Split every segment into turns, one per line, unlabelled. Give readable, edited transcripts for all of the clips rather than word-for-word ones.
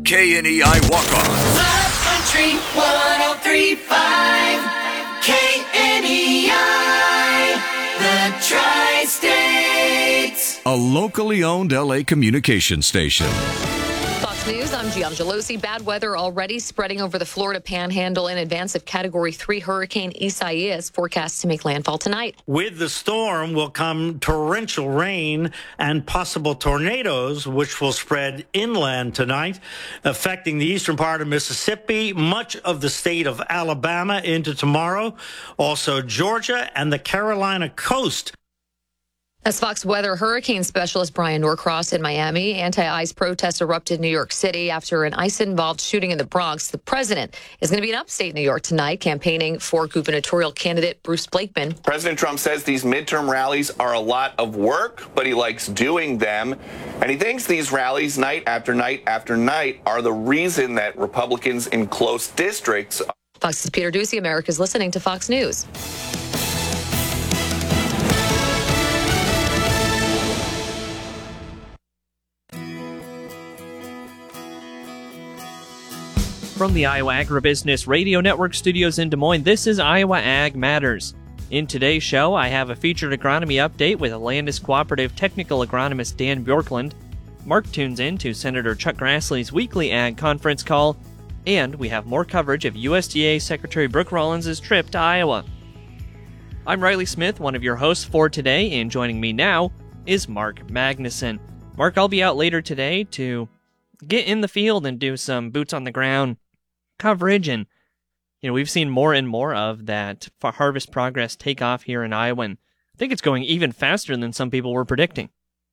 KNEI Walk-On.
Love Country 103.5 KNEI, the Tri-States.
A locally owned LA communication station.
Fox News, I'm Gian Gelosi. Bad weather already spreading over the Florida Panhandle in advance of Category 3 Hurricane Isaias, forecast to make landfall tonight.
With the storm will come torrential rain and possible tornadoes, which will spread inland tonight, affecting the eastern part of Mississippi, much of the state of Alabama into tomorrow, also Georgia and the Carolina coast.
As Fox Weather hurricane specialist Brian Norcross in Miami, anti-ice protests erupted in New York City after an ice-involved shooting in the Bronx. The president is going to be in upstate New York tonight, campaigning for gubernatorial candidate Bruce Blakeman.
President Trump says these midterm rallies are a lot of work, but he likes doing them. And he thinks these rallies night after night after night are the reason that Republicans in close districts.
Fox's Peter Ducey, America's listening to Fox News.
From the Iowa Agribusiness Radio Network studios in Des Moines, this is Iowa Ag Matters. In today's show, I have a featured agronomy update with Landis Cooperative Technical Agronomist Dan Bjorklund. Mark tunes in to Senator Chuck Grassley's weekly Ag conference call, and we have more coverage of USDA Secretary Brooke Rollins' trip to Iowa. I'm Riley Smith, one of your hosts for today, and joining me now is Mark Magnuson. Mark, I'll be out later today to get in the field and do some boots on the ground coverage, and we've seen more and more of that harvest progress take off here in Iowa, and I think it's going even faster than some people were predicting.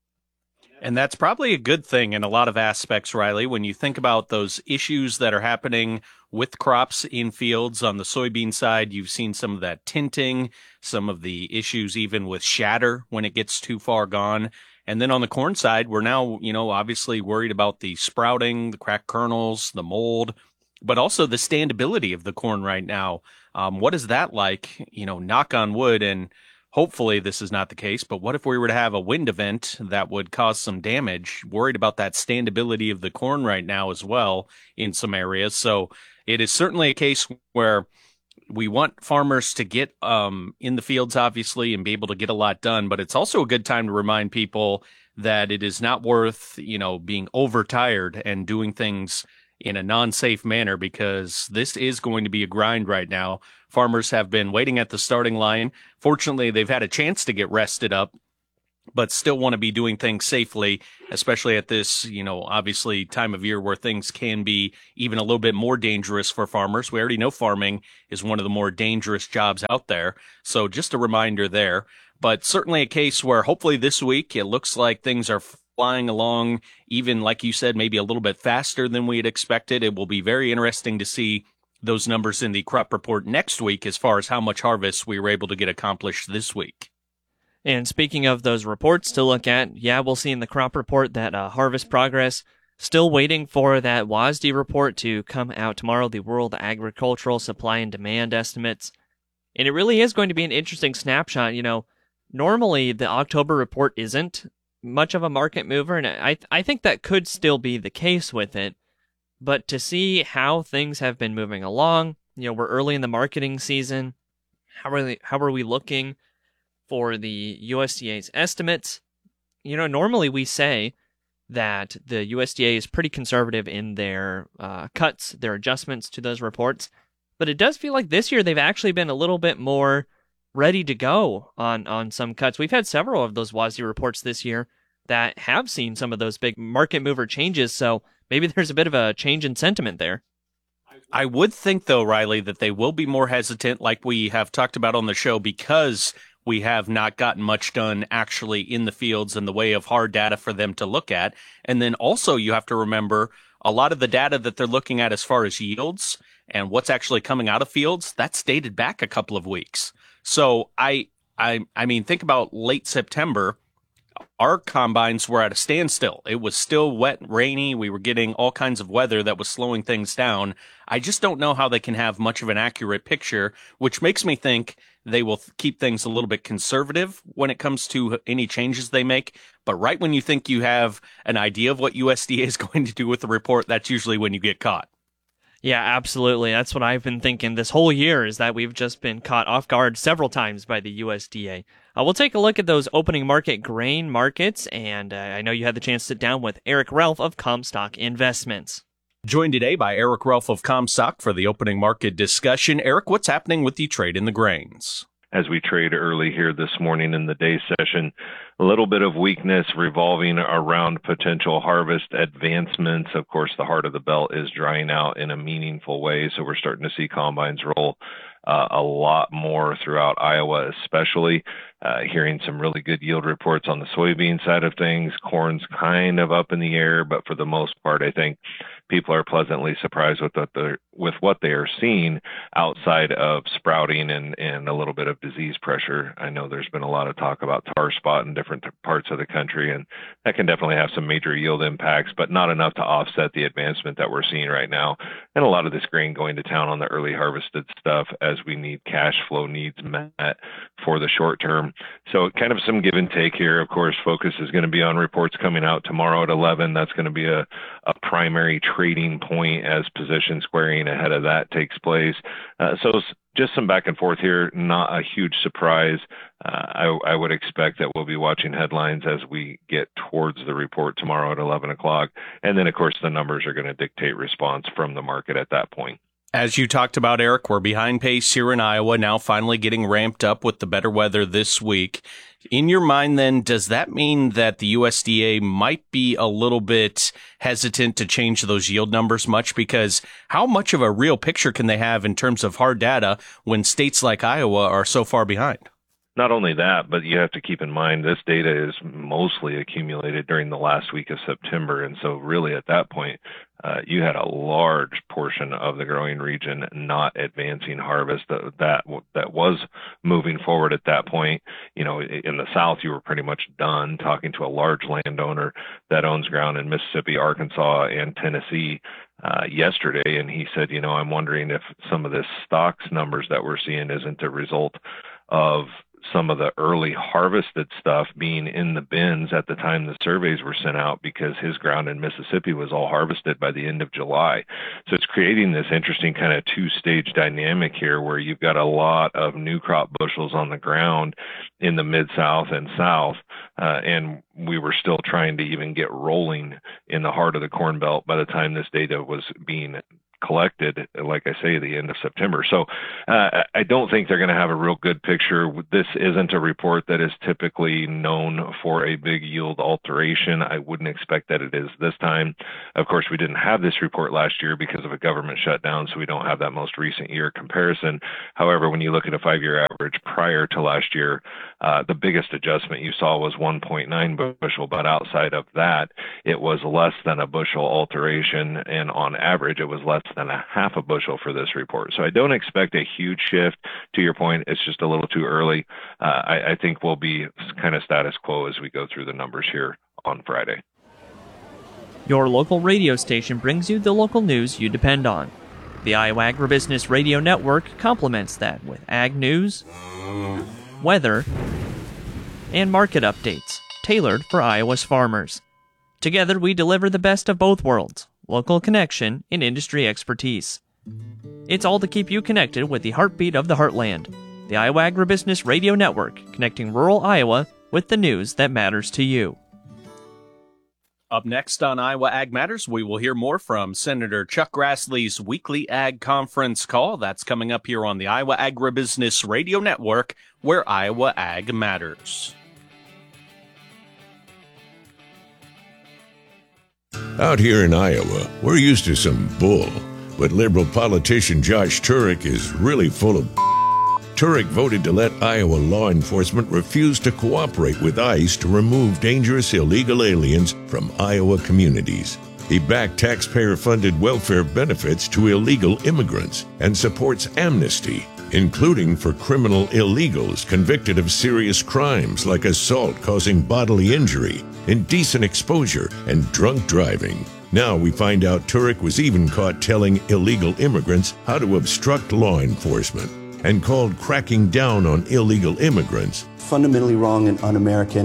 And that's probably a good thing in a lot of aspects, Riley, when you think about those issues that are happening with crops in fields. On the soybean side, you've seen some of that tinting, some of the issues even with shatter when it gets too far gone. And then on the corn side, we're now, obviously worried about the sprouting, the cracked kernels, the mold, but also the standability of the corn right now. What is that like? Knock on wood, and hopefully this is not the case, but what if we were to have a wind event that would cause some damage? Worried about that standability of the corn right now as well in some areas. So it is certainly a case where we want farmers to get in the fields, obviously, and be able to get a lot done. But it's also a good time to remind people that it is not worth, being overtired and doing things in a non-safe manner, because this is going to be a grind right now. Farmers have been waiting at the starting line. Fortunately, they've had a chance to get rested up, but still want to be doing things safely, especially at this, obviously time of year where things can be even a little bit more dangerous for farmers. We already know farming is one of the more dangerous jobs out there. So just a reminder there, but certainly a case where hopefully this week it looks like things are flying along, even like you said, maybe a little bit faster than we had expected. It will be very interesting to see those numbers in the crop report next week as far as how much harvest we were able to get accomplished this week.
And speaking of those reports to look at, we'll see in the crop report that harvest progress, still waiting for that WASDE report to come out tomorrow, the World Agricultural Supply and Demand Estimates. And it really is going to be an interesting snapshot. Normally the October report isn't much of a market mover, and I think that could still be the case with it. But to see how things have been moving along, we're early in the marketing season. How are we looking for the USDA's estimates? Normally we say that the USDA is pretty conservative in their cuts, their adjustments to those reports. But it does feel like this year they've actually been a little bit more ready to go on some cuts. We've had several of those WASDE reports this year that have seen some of those big market mover changes, so maybe there's a bit of a change in sentiment there.
I would think, though, Riley, that they will be more hesitant, like we have talked about on the show, because we have not gotten much done actually in the fields in the way of hard data for them to look at. And then also you have to remember a lot of the data that they're looking at as far as yields and what's actually coming out of fields, that's dated back a couple of weeks. So I mean, think about late September. our combines were at a standstill. It was still wet, rainy. We were getting all kinds of weather that was slowing things down. I just don't know how they can have much of an accurate picture, which makes me think they will keep things a little bit conservative when it comes to any changes they make. But right when you think you have an idea of what USDA is going to do with the report, that's usually when you get caught.
Yeah, absolutely. That's what I've been thinking this whole year, is that we've just been caught off guard several times by the USDA. We'll take a look at those opening market grain markets, and I know you had the chance to sit down with Eric Ralph of Comstock Investments.
Joined today by Eric Ralph of Comstock for the opening market discussion. Eric, what's happening with the trade in the grains?
As we trade early here this morning in the day session, a little bit of weakness revolving around potential harvest advancements. Of course, the heart of the belt is drying out in a meaningful way, so we're starting to see combines roll a lot more throughout Iowa, especially. Hearing some really good yield reports on the soybean side of things. Corn's kind of up in the air, but for the most part, I think people are pleasantly surprised with what they are seeing outside of sprouting and a little bit of disease pressure. I know there's been a lot of talk about tar spot in different parts of the country, and that can definitely have some major yield impacts, but not enough to offset the advancement that we're seeing right now. And a lot of this grain going to town on the early harvested stuff as we need cash flow needs met for the short term. So kind of some give and take here. Of course, focus is going to be on reports coming out tomorrow at 11. That's going to be a primary trading point as position squaring ahead of that takes place. So just some back and forth here, not a huge surprise. I would expect that we'll be watching headlines as we get towards the report tomorrow at 11 o'clock. And then, of course, the numbers are going to dictate response from the market at that point.
As you talked about, Eric, we're behind pace here in Iowa, now finally getting ramped up with the better weather this week. In your mind, then, does that mean that the USDA might be a little bit hesitant to change those yield numbers much? Because how much of a real picture can they have in terms of hard data when states like Iowa are so far behind?
Not only that, but you have to keep in mind this data is mostly accumulated during the last week of September. And so really at that point, you had a large portion of the growing region not advancing harvest that was moving forward at that point. You know, in the South, you were pretty much done. Talking to a large landowner that owns ground in Mississippi, Arkansas, and Tennessee yesterday, and he said, you know, I'm wondering if some of this stocks numbers that we're seeing isn't a result of some of the early harvested stuff being in the bins at the time the surveys were sent out, because his ground in Mississippi was all harvested by the end of July. So it's creating this interesting kind of two-stage dynamic here where you've got a lot of new crop bushels on the ground in the Mid-South and South, and we were still trying to even get rolling in the heart of the Corn Belt by the time this data was being collected, like I say, the end of September. So I don't think they're going to have a real good picture. This isn't a report that is typically known for a big yield alteration. I wouldn't expect that it is this time. Of course, we didn't have this report last year because of a government shutdown, so we don't have that most recent year comparison. However, when you look at a 5-year average prior to last year, the biggest adjustment you saw was 1.9 bushel, but outside of that, it was less than a bushel alteration, and on average, it was less than a half a bushel for this report. So I don't expect a huge shift. To your point, it's just a little too early. I think we'll be kind of status quo as we go through the numbers here on Friday.
Your local radio station brings you the local news you depend on. The Iowa Agribusiness Radio Network complements that with ag news, weather, and market updates tailored for Iowa's farmers. Together, we deliver the best of both worlds, local connection and industry expertise. It's all to keep you connected with the heartbeat of the heartland. The Iowa Agribusiness Radio Network, connecting rural Iowa with the news that matters to you.
Up next on Iowa Ag Matters, we will hear more from Senator Chuck Grassley's weekly ag conference call. That's coming up here on the Iowa Agribusiness Radio Network, where Iowa Ag Matters.
Out here in Iowa, we're used to some bull, but liberal politician Josh Turek is really full of Turek voted to let Iowa law enforcement refuse to cooperate with ICE to remove dangerous illegal aliens from Iowa communities. He backed taxpayer-funded welfare benefits to illegal immigrants and supports amnesty including for criminal illegals convicted of serious crimes like assault causing bodily injury, indecent exposure, and drunk driving. Now we find out Turek was even caught telling illegal immigrants how to obstruct law enforcement and called cracking down on illegal immigrants
fundamentally wrong and un-American.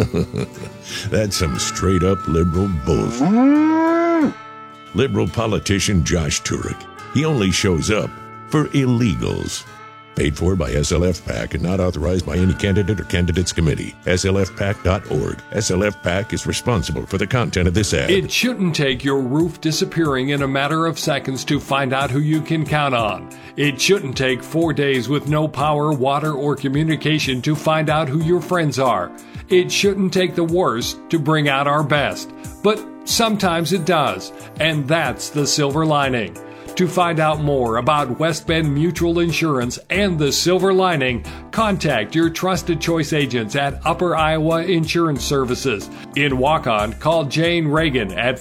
That's some straight-up liberal bullshit. Liberal politician Josh Turek. He only shows up for illegals. Paid for by SLF PAC and not authorized by any candidate or candidates committee. SLFPAC.org. SLF PAC is responsible for the content of this ad.
It shouldn't take your roof disappearing in a matter of seconds to find out who you can count on. It shouldn't take 4 days with no power, water, or communication to find out who your friends are. It shouldn't take the worst to bring out our best. But sometimes it does, and that's the silver lining. To find out more about West Bend Mutual Insurance and the silver lining, contact your trusted choice agents at Upper Iowa Insurance Services. In Waukon, call Jane Reagan at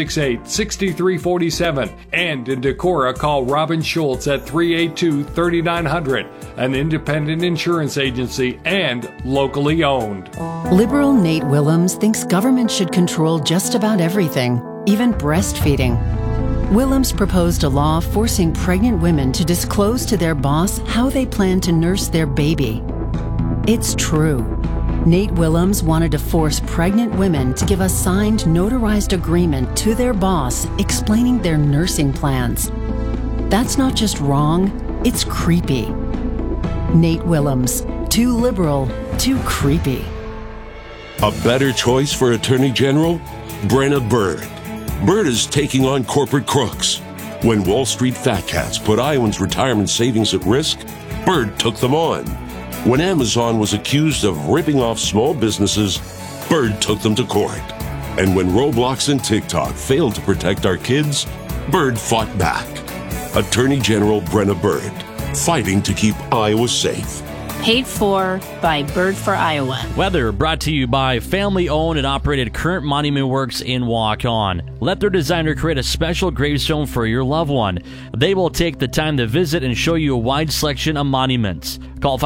568-6347. And in Decorah, call Robin Schultz at 382-3900, an independent insurance agency and locally owned.
Liberal Nate Willems thinks government should control just about everything, even breastfeeding. Willems proposed a law forcing pregnant women to disclose to their boss how they plan to nurse their baby. It's true. Nate Willems wanted to force pregnant women to give a signed, notarized agreement to their boss explaining their nursing plans. That's not just wrong, it's creepy. Nate Willems, too liberal, too creepy.
A better choice for Attorney General? Brenna Byrd. Byrd is taking on corporate crooks. When Wall Street fat cats put Iowans' retirement savings at risk, Byrd took them on. When Amazon was accused of ripping off small businesses, Byrd took them to court. And when Roblox and TikTok failed to protect our kids, Byrd fought back. Attorney General Brenna Byrd, fighting to keep Iowa safe.
Paid for by Byrd for Iowa.
Weather brought to you by family-owned and operated Current Monument Works in Waukon. Let their designer create a special gravestone for your loved one. They will take the time to visit and show you a wide selection of monuments. Call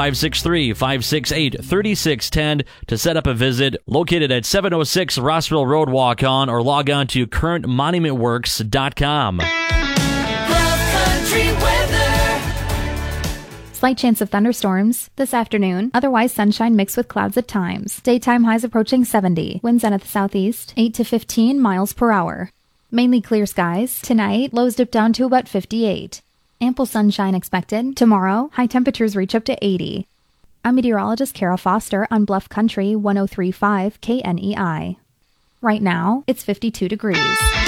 563-568-3610 to set up a visit. Located at 706 Rossville Road, Waukon, or log on to currentmonumentworks.com.
Slight chance of thunderstorms this afternoon. Otherwise, sunshine mixed with clouds at times. Daytime highs approaching 70. Winds out of the southeast, 8 to 15 miles per hour. Mainly clear skies. Tonight, lows dip down to about 58. Ample sunshine expected. Tomorrow, high temperatures reach up to 80. I'm meteorologist Kara Foster on Bluff Country 103.5 KNEI. Right now, it's 52 degrees.